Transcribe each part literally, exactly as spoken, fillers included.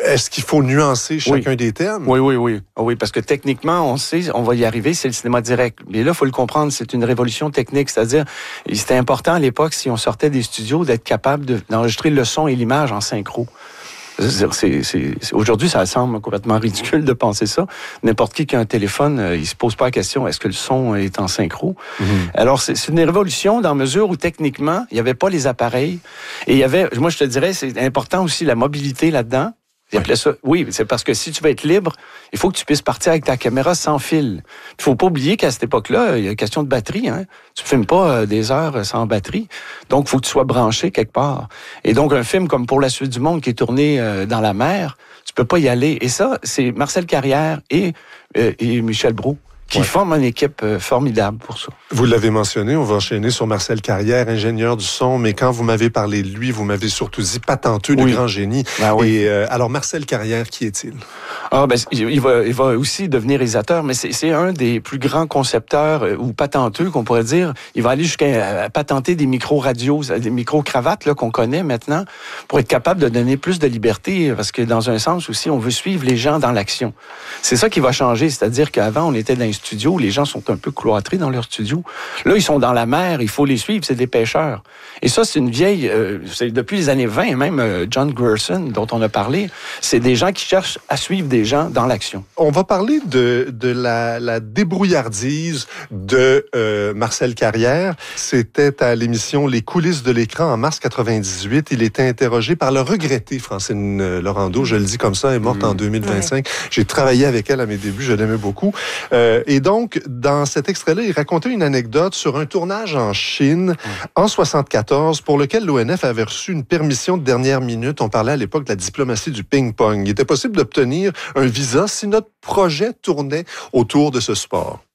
Est-ce qu'il faut nuancer chacun oui. des thèmes? Oui, oui, oui. Oui, parce que techniquement, on sait, on va y arriver, c'est le cinéma direct. Mais là, il faut le comprendre, c'est une révolution technique. C'est-à-dire, c'était important à l'époque, si on sortait des studios, d'être capable de, d'enregistrer le son et l'image en synchro. C'est, c'est, c'est, aujourd'hui, ça semble complètement ridicule de penser ça. N'importe qui qui a un téléphone, euh, il se pose pas la question, est-ce que le son est en synchro? Mm-hmm. Alors, c'est, c'est une révolution dans la mesure où, techniquement, il y avait pas les appareils. Et il y avait, moi, je te dirais, c'est important aussi la mobilité là-dedans. Ils appelaient ça, oui, c'est parce que si tu veux être libre, il faut que tu puisses partir avec ta caméra sans fil. Il faut pas oublier qu'à cette époque-là, il y a une question de batterie. Hein? Tu filmes pas des heures sans batterie. Donc, il faut que tu sois branché quelque part. Et donc, un film comme Pour la suite du monde qui est tourné dans la mer, tu peux pas y aller. Et ça, c'est Marcel Carrière et, euh, et Michel Brault qui ouais. forment une équipe euh, formidable pour ça. Vous l'avez mentionné, on va enchaîner sur Marcel Carrière, ingénieur du son, mais quand vous m'avez parlé de lui, vous m'avez surtout dit patenteux oui. de grand génie. Ben oui. Et euh, alors, Marcel Carrière, qui est-il? Ah, ben, il va, il va aussi devenir réalisateur, mais c'est, c'est un des plus grands concepteurs euh, ou patenteux, qu'on pourrait dire. Il va aller jusqu'à euh, patenter des micro-radios, des micro-cravates là, qu'on connaît maintenant, pour être capable de donner plus de liberté, parce que dans un sens aussi, on veut suivre les gens dans l'action. C'est ça qui va changer, c'est-à-dire qu'avant, on était dans un studio, les gens sont un peu cloîtrés dans leur studio. Là, ils sont dans la mer, il faut les suivre, c'est des pêcheurs. Et ça, c'est une vieille... Euh, c'est depuis les années vingt, même euh, John Grierson, dont on a parlé, c'est des gens qui cherchent à suivre des gens dans l'action. On va parler de, de la, la débrouillardise de euh, Marcel Carrière. C'était à l'émission Les coulisses de l'écran en mars quatre-vingt-dix-huit. Il était interrogé par le regretté Francine Laurando, je le dis comme ça, elle est morte mmh. en deux mille vingt-cinq. Ouais. J'ai travaillé avec elle à mes débuts, je l'aimais beaucoup. Euh, et donc, dans cet extrait-là, il racontait une anecdote sur un tournage en Chine mmh. en soixante-quatorze pour lequel l'O N F avait reçu une permission de dernière minute. On parlait à l'époque de la diplomatie du ping-pong. Il était possible d'obtenir un visa si notre projet tournait autour de ce sport.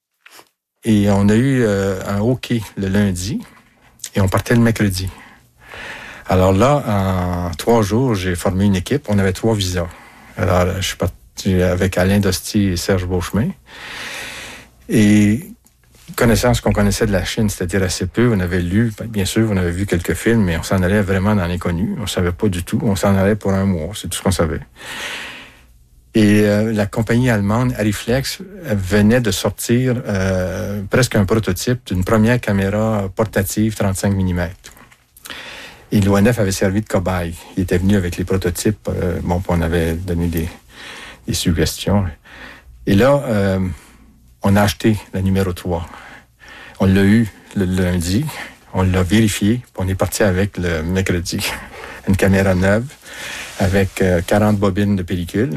Et on a eu euh, un hockey le lundi et on partait le mercredi. Alors là, en trois jours, j'ai formé une équipe. On avait trois visas. Alors, je suis parti avec Alain Dostier et Serge Beauchemin. Et connaissant ce qu'on connaissait de la Chine, c'est-à-dire assez peu, on avait lu, bien sûr, on avait vu quelques films, mais on s'en allait vraiment dans l'inconnu. On ne savait pas du tout. On s'en allait pour un mois. C'est tout ce qu'on savait. Et euh, la compagnie allemande Arriflex venait de sortir euh, presque un prototype d'une première caméra portative trente-cinq millimètres. Et l'O N F avait servi de cobaye. Il était venu avec les prototypes. Euh, bon, on avait donné des, des suggestions. Et là, euh, on a acheté la numéro trois. On l'a eu le lundi. On l'a vérifié. Puis on est parti avec le mercredi. Une caméra neuve avec euh, quarante bobines de pellicule.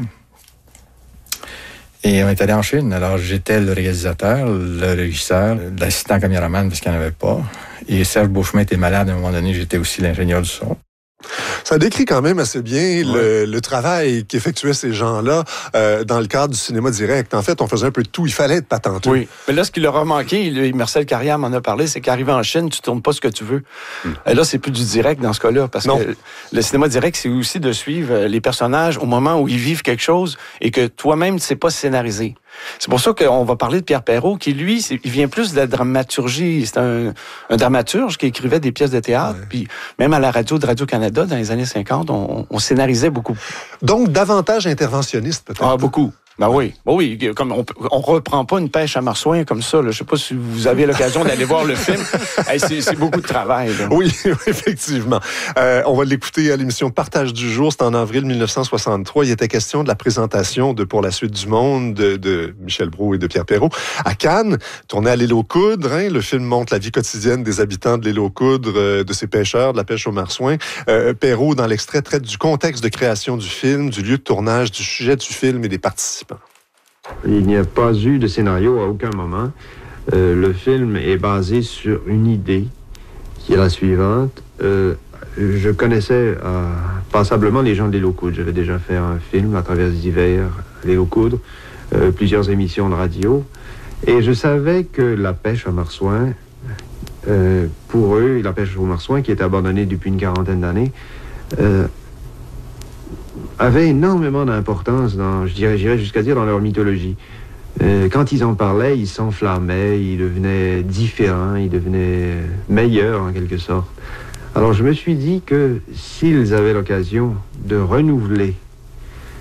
Et on est allé en Chine. Alors, j'étais le réalisateur, le régisseur, l'assistant caméraman, parce qu'il n'y en avait pas. Et Serge Beauchemin était malade à un moment donné. J'étais aussi l'ingénieur du son. Ça décrit quand même assez bien ouais. le, le travail qu'effectuaient ces gens-là euh, dans le cadre du cinéma direct. En fait, on faisait un peu de tout. Il fallait être patenteux. Oui. Mais là, ce qui leur a manqué, lui, Marcel Carrière m'en a parlé, c'est qu'arrivé en Chine, tu tournes pas ce que tu veux. Mm. Et là, c'est plus du direct dans ce cas-là. Parce non. que le cinéma direct, c'est aussi de suivre les personnages au moment où ils vivent quelque chose et que toi-même, tu sais pas scénariser. C'est pour ça qu'on va parler de Pierre Perrault, qui, lui, c'est, il vient plus de la dramaturgie. C'est un, un dramaturge qui écrivait des pièces de théâtre. Ouais. Puis même à la radio de Radio-Canada, dans les années cinquante, on, on scénarisait beaucoup. Donc, davantage interventionniste, peut-être? Ah, beaucoup. Ben oui, ben oui, comme on on reprend pas une pêche à marsouin comme ça. Là. Je sais pas si vous avez l'occasion d'aller voir le film. Hey, c'est, c'est beaucoup de travail. Là. Oui, effectivement. Euh, on va l'écouter à l'émission Partage du jour. C'est en avril dix-neuf cent soixante-trois. Il était question de la présentation de Pour la suite du monde de, de Michel Brault et de Pierre Perrault à Cannes, tourné à l'île aux Coudres. Hein. Le film montre la vie quotidienne des habitants de l'île aux Coudres, euh, de ces pêcheurs, de la pêche aux marsouins. Euh, Perrault, dans l'extrait, traite du contexte de création du film, du lieu de tournage, du sujet du film et des participants. Il n'y a pas eu de scénario à aucun moment. Euh, le film est basé sur une idée qui est la suivante. Euh, je connaissais euh, passablement les gens de l'île aux Coudres. J'avais déjà fait un film à travers les hivers à l'île aux Coudres, euh, plusieurs émissions de radio. Et je savais que la pêche à marsouin, euh, pour eux, la pêche aux marsouin, qui était abandonnée depuis une quarantaine d'années, euh, avait énormément d'importance, dans, je dirais, j'irais jusqu'à dire, dans leur mythologie. Euh, quand ils en parlaient, ils s'enflammaient, ils devenaient différents, ils devenaient meilleurs en quelque sorte. Alors je me suis dit que s'ils avaient l'occasion de renouveler